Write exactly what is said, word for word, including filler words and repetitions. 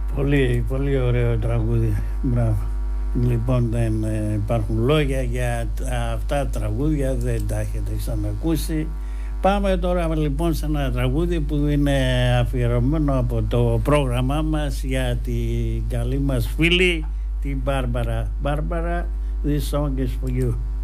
Πολύ, πολύ ωραίο τραγούδι. Μπράβο. Λοιπόν, δεν ε, υπάρχουν λόγια για αυτά τα τραγούδια, δεν τα έχετε ξανακούσει. Πάμε τώρα λοιπόν σε ένα τραγούδι που είναι αφιερωμένο από το πρόγραμμά μας για την καλή μας φίλη, την Μπάρμπαρα. Μπάρμπαρα, this song is for you.